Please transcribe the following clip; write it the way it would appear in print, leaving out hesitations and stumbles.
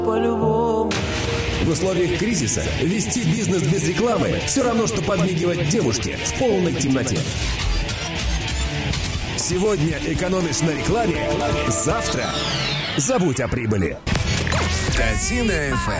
по-любому. В условиях кризиса вести бизнес без рекламы все равно, что подмигивать девушке в полной темноте. Сегодня экономишь на рекламе, завтра забудь о прибыли. Катина FM.